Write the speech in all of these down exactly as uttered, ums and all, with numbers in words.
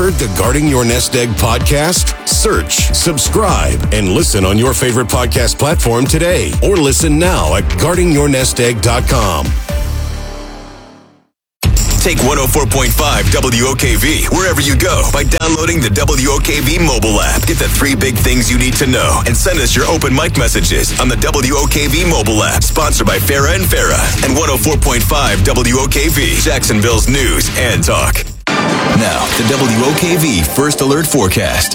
heard the Guarding Your Nest Egg podcast? Search, subscribe, and listen on your favorite podcast platform today. Or listen now at guarding your nest egg dot com. Take one oh four point five W O K V wherever you go by downloading the W O K V mobile app. Get the three big things you need to know and send us your open mic messages on the W O K V mobile app. Sponsored by Farah and Farah and one oh four point five W O K V, Jacksonville's news and talk. Now, the W O K V First Alert Forecast.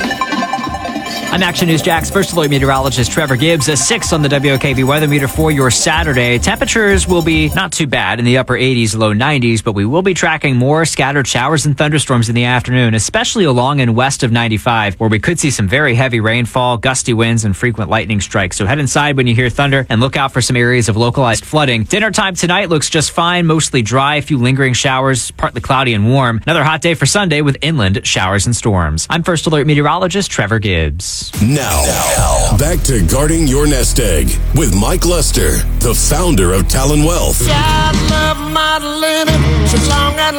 I'm Action News Jack's First Alert meteorologist Trevor Gibbs. A six on the W O K V weather meter for your Saturday. Temperatures will be not too bad in the upper eighties, low nineties, but we will be tracking more scattered showers and thunderstorms in the afternoon, especially along and west of ninety-five, where we could see some very heavy rainfall, gusty winds, and frequent lightning strikes. So head inside when you hear thunder and look out for some areas of localized flooding. Dinner time tonight looks just fine, mostly dry, a few lingering showers, partly cloudy and warm. Another hot day for Sunday with inland showers and storms. I'm First Alert meteorologist Trevor Gibbs. Now, now, back to Guarding Your Nest Egg with Mike Lester, the founder of Talon Wealth. I love Madalena, she's long and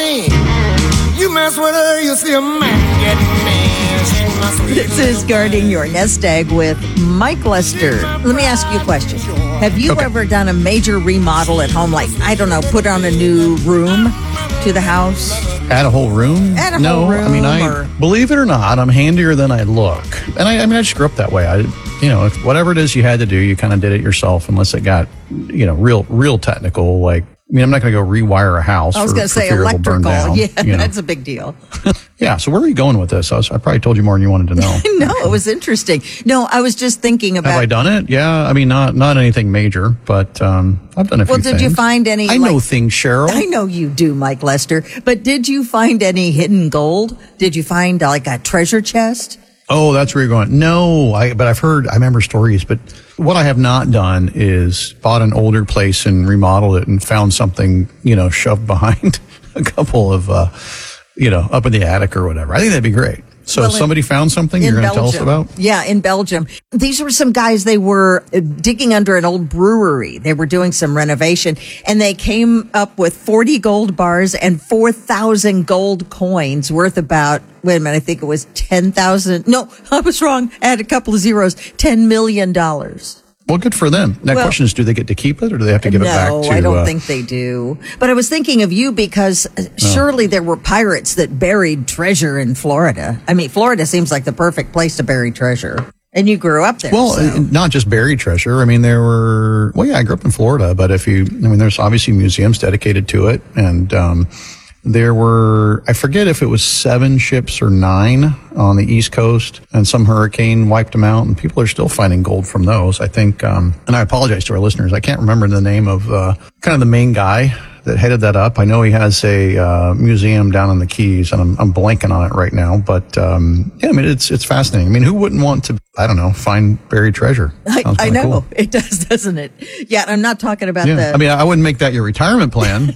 lean. You mess with her, you see a man getting mean. She must be. This is Guarding Your Nest Egg with Mike Lester. Let me ask you a question. Have you Okay. ever done a major remodel at home? Like, I don't know, put on a new room to the house? Add a whole room? Add a no, whole I mean, room, I or- believe it or not, I'm handier than I look, and I, I mean, I just grew up that way. I, you know, if whatever it is you had to do, you kind of did it yourself, unless it got, you know, real, real technical. Like, I mean, I'm not going to go rewire a house. I was for- going to for say fear it'll burn electrical. down, Yeah, you know. that's a big deal. Yeah. So where are you going with this? I, was, I probably told you more than you wanted to know. No, it was interesting. No, I was just thinking about. Have I done it? Yeah. I mean, not not anything major, but um, I've done a few Well, did things. you find any? I like- know things, Cheryl. I know you do, Mike Lester. But did you find any hidden gold? Did you find uh, like a treasure chest? Oh, that's where you're going. No, I, but I've heard, I remember stories, but what I have not done is bought an older place and remodeled it and found something, you know, shoved behind a couple of, uh, you know, up in the attic or whatever. I think that'd be great. So Well, if somebody found something in you're going to tell us Belgium. about? Yeah, in Belgium. These were some guys, they were uh, digging under an old brewery. They were doing some renovation, and they came up with forty gold bars and four thousand gold coins worth about, wait a minute, I think it was ten thousand. No, I was wrong. I had a couple of zeros. ten million dollars. Well, good for them. That Well- question is, do they get to keep it or do they have to give no, it back to? I don't uh, think they do. But I was thinking of you because uh, surely there were pirates that buried treasure in Florida. I mean, Florida seems like the perfect place to bury treasure. And you grew up there. Well, so. uh, not just buried treasure. I mean, there were, well, yeah, I grew up in Florida, but if you, I mean, there's obviously museums dedicated to it. And, um, there were, I forget if it was seven ships or nine on the East Coast, and some hurricane wiped them out, and people are still finding gold from those. I think, um, and I apologize to our listeners, I can't remember the name of, uh, kind of the main guy that headed that up. I know he has a uh, museum down in the Keys, and I'm, I'm blanking on it right now. But um, yeah, I mean, it's it's fascinating. I mean, who wouldn't want to, I don't know, find buried treasure? I, Sounds I kinda know cool. it does, doesn't it? Yeah, I'm not talking about Yeah, the. I mean, I wouldn't make that your retirement plan.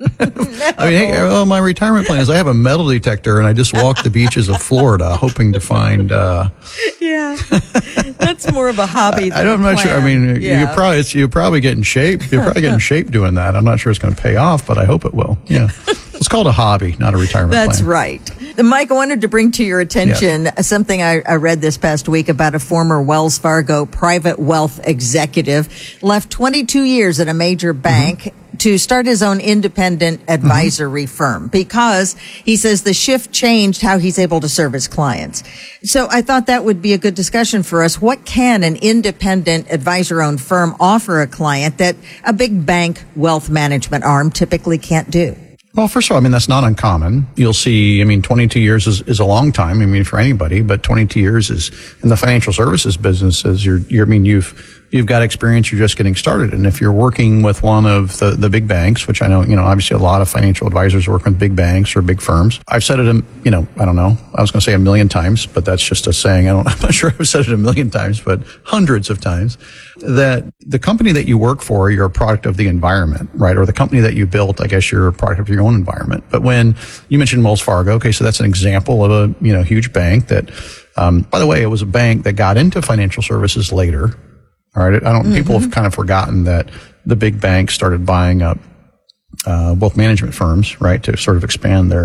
I mean, hey, well, my retirement plan is I have a metal detector and I just walk the beaches of Florida hoping to find, uh, yeah, that's more of a hobby. I than don't, a I'm not sure. I plan. mean, Yeah. you probably, it's, you probably get in shape. You'll probably get in shape doing that. I'm not sure it's going to pay off, but I hope it will. Yeah. It's called a hobby, not a retirement That's plan. right. Mike, I wanted to bring to your attention something I, I read this past week about a former Wells Fargo private wealth executive left twenty-two years at a major bank mm-hmm. to start his own independent advisory mm-hmm. firm because he says the shift changed how he's able to serve his clients. So I thought that would be a good discussion for us. What can an independent advisor-owned firm offer a client that a big bank wealth management arm typically can't do? Well, first of all, I mean, that's not uncommon. You'll see, I mean, twenty-two years is, is a long time. I mean, for anybody, but twenty-two years is in the financial services businesses. You're, you're, I mean, you've, you've got experience. You're just getting started. And if you're working with one of the, the big banks, which I know, you know, obviously a lot of financial advisors work with big banks or big firms. I've said it, a, you know, I don't know. I was going to say a million times, but that's just a saying. I don't, I'm not sure I've said it a million times, but hundreds of times, that the company that you work for, you're a product of the environment, right? Or the company that you built, I guess you're a product of your own environment. But when you mentioned Wells Fargo, okay, so that's an example of a, you know, huge bank that, um, by the way, it was a bank that got into financial services later. All right. I don't, mm-hmm. people have kind of forgotten that the big banks started buying up, uh, wealth management firms, right, to sort of expand their,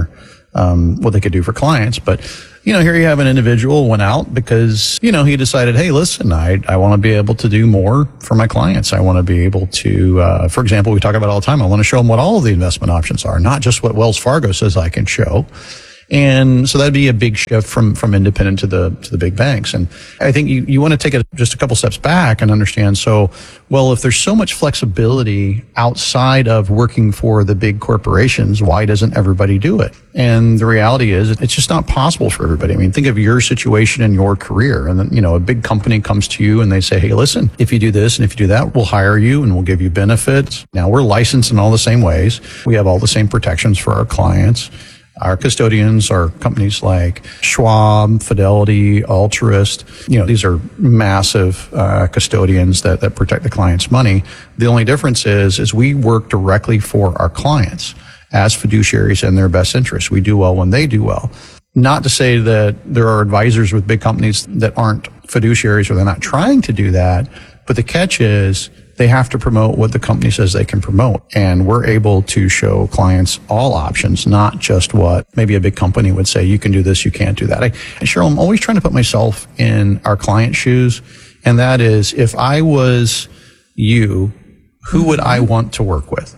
um, what they could do for clients. But, you know, here you have an individual went out because, you know, he decided, hey, listen, I, I want to be able to do more for my clients. I want to be able to, uh, for example, we talk about all the time. I want to show them what all of the investment options are, not just what Wells Fargo says I can show. And so that'd be a big shift from, from independent to the, to the big banks. And I think you, you want to take it just a couple steps back and understand. So, well, if there's so much flexibility outside of working for the big corporations, why doesn't everybody do it? And the reality is it's just not possible for everybody. I mean, think of your situation in your career. And then, you know, a big company comes to you and they say, hey, listen, if you do this and if you do that, we'll hire you and we'll give you benefits. Now we're licensed in all the same ways. We have all the same protections for our clients. Our custodians are companies like Schwab, Fidelity, Altruist. You know, these are massive uh, custodians that, that protect the client's money. The only difference is, is we work directly for our clients as fiduciaries in their best interest. We do well when they do well. Not to say that there are advisors with big companies that aren't fiduciaries or they're not trying to do that, but the catch is they have to promote what the company says they can promote. And we're able to show clients all options, not just what maybe a big company would say, you can do this, you can't do that. I, and Cheryl, I'm always trying to put myself in our client shoes. And that is, if I was you, who would I want to work with?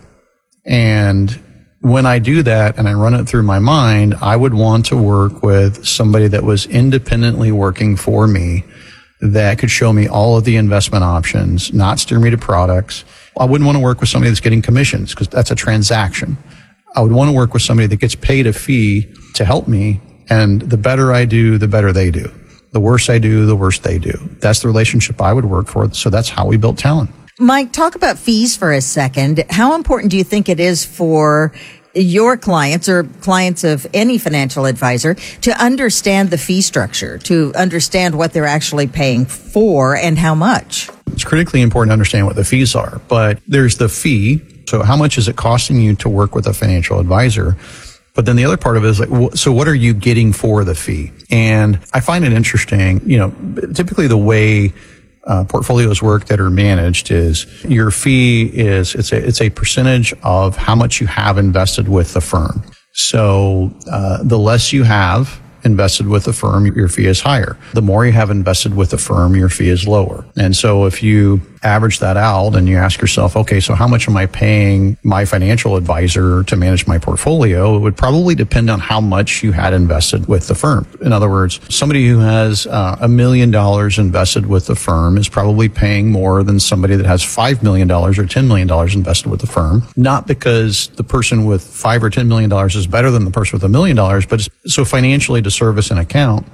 And when I do that and I run it through my mind, I would want to work with somebody that was independently working for me, that could show me all of the investment options, not steer me to products. I wouldn't want to work with somebody that's getting commissions because that's a transaction. I would want to work with somebody that gets paid a fee to help me. And the better I do, the better they do. The worse I do, the worse they do. That's the relationship I would work for. So that's how we built Talon. Mike, talk about fees for a second. How important do you think it is for your clients or clients of any financial advisor to understand the fee structure, to understand what they're actually paying for and how much? It's critically important to understand what the fees are, but there's the fee. So how much is it costing you to work with a financial advisor? But then the other part of it is like, so what are you getting for the fee? And I find it interesting, you know, typically the way Uh, portfolios work that are managed is your fee is, it's a, it's a percentage of how much you have invested with the firm. So, uh, the less you have invested with the firm, your fee is higher. The more you have invested with the firm, your fee is lower. And so if you average that out and you ask yourself, okay, so how much am I paying my financial advisor to manage my portfolio? It would probably depend on how much you had invested with the firm. In other words, somebody who has uh, a million dollars invested with the firm is probably paying more than somebody that has five million dollars or ten million dollars invested with the firm. Not because the person with five or ten million dollars is better than the person with a million dollars, but it's, so financially to service an account,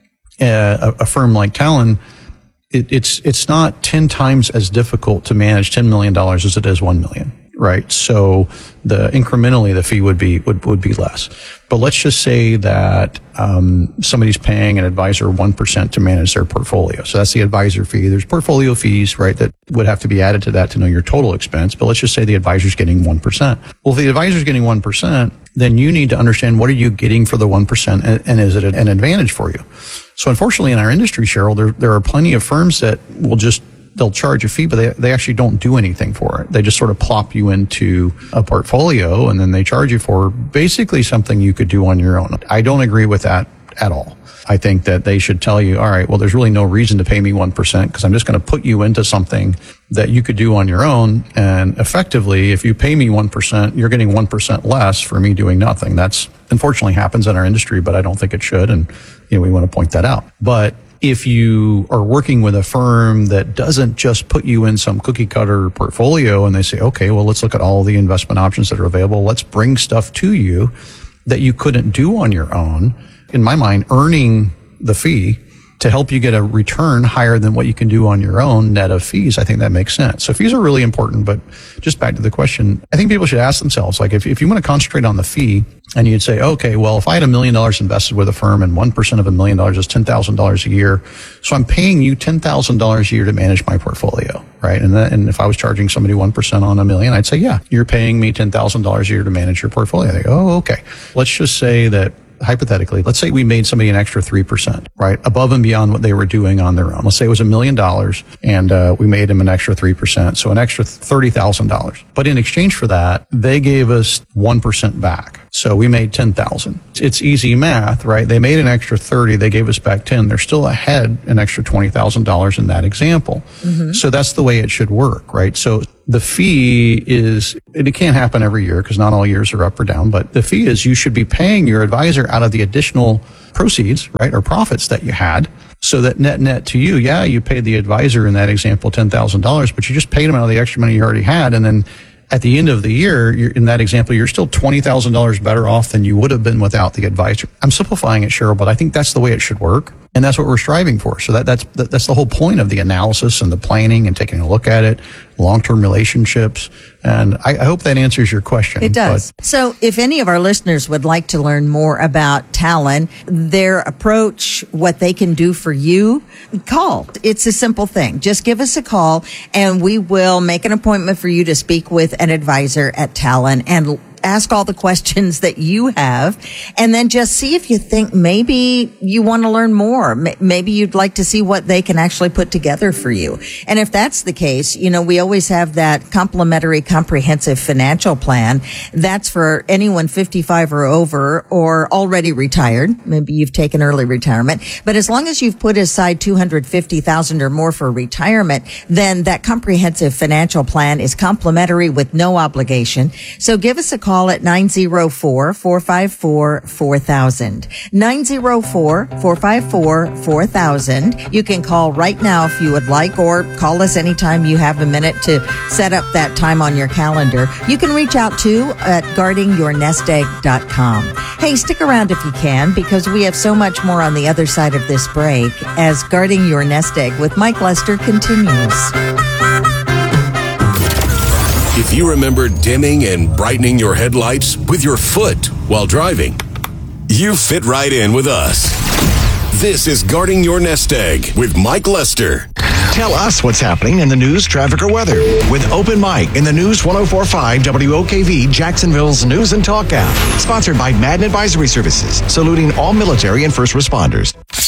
uh, a, a firm like Talon, It, it's it's not ten times as difficult to manage ten million dollars as it is one million dollars, right? So the incrementally the fee would be would, would be less. But let's just say that um, somebody's paying an advisor one percent to manage their portfolio. So that's the advisor fee. There's portfolio fees, right, that would have to be added to that to know your total expense. But let's just say the advisor's getting one percent. Well, if the advisor's getting one percent, then you need to understand what are you getting for the one percent and, and is it an advantage for you? So unfortunately in our industry, Cheryl, there, there are plenty of firms that will just, they'll charge a fee, but they, they actually don't do anything for it. They just sort of plop you into a portfolio and then they charge you for basically something you could do on your own. I don't agree with that at all. I think that they should tell you, all right, well, there's really no reason to pay me one percent because I'm just going to put you into something that you could do on your own. And effectively, if you pay me one percent, you're getting one percent less for me doing nothing. That's unfortunately happens in our industry, but I don't think it should. And, you know, we want to point that out. But if you are working with a firm that doesn't just put you in some cookie cutter portfolio and they say, okay, well, let's look at all the investment options that are available. Let's bring stuff to you that you couldn't do on your own. In my mind, earning the fee to help you get a return higher than what you can do on your own net of fees, I think that makes sense. So fees are really important, but just back to the question, I think people should ask themselves, like if, if you want to concentrate on the fee and you'd say, okay, well, if I had a million dollars invested with a firm and one percent of a million dollars is ten thousand dollars a year, so I'm paying you ten thousand dollars a year to manage my portfolio, right? And that, and if I was charging somebody one percent on a million, I'd say, yeah, you're paying me ten thousand dollars a year to manage your portfolio. They go, oh, okay. Let's just say that hypothetically, let's say we made somebody an extra three percent, right? Above and beyond what they were doing on their own. Let's say it was a million dollars and uh, we made them an extra three percent. So an extra thirty thousand dollars. But in exchange for that, they gave us one percent back. So we made ten thousand. It's easy math, right? They made an extra thirty. They gave us back ten. They're still ahead an extra twenty thousand dollars in that example. Mm-hmm. So that's the way it should work, right? So the fee is, it can't happen every year because not all years are up or down, but the fee is you should be paying your advisor out of the additional proceeds, right, or profits that you had, so that net net to you, yeah, you paid the advisor in that example ten thousand dollars, but you just paid him out of the extra money you already had, and then at the end of the year, you're, in that example, you're still twenty thousand dollars better off than you would have been without the advisor. I'm simplifying it, Cheryl, but I think that's the way it should work. And that's what we're striving for. So that, that's, that, that's the whole point of the analysis and the planning and taking a look at it, long-term relationships. And I, I hope that answers your question. It does. But, so if any of our listeners would like to learn more about Talon, their approach, what they can do for you, call. It's a simple thing. Just give us a call and we will make an appointment for you to speak with an advisor at Talon and ask all the questions that you have, and then just see if you think maybe you want to learn more. Maybe you'd like to see what they can actually put together for you. And if that's the case, you know, we always have that complimentary comprehensive financial plan. That's for anyone fifty-five or over or already retired. Maybe you've taken early retirement. But as long as you've put aside two hundred fifty thousand dollars or more for retirement, then that comprehensive financial plan is complimentary with no obligation. So give us a call at nine oh four, four five four, four thousand. nine oh four, four five four, four thousand. You can call right now if you would like, or call us anytime you have a minute to set up that time on your calendar. You can reach out to at guarding your nest egg dot com. Hey, stick around if you can, because we have so much more on the other side of this break as Guarding Your Nest Egg with Mike Lester continues. If you remember dimming and brightening your headlights with your foot while driving, you fit right in with us. This is Guarding Your Nest Egg with Mike Lester. Tell us what's happening in the news, traffic, or weather with Open Mike in the News one oh four point five W O K V Jacksonville's News and Talk app. Sponsored by Madden Advisory Services, saluting all military and first responders.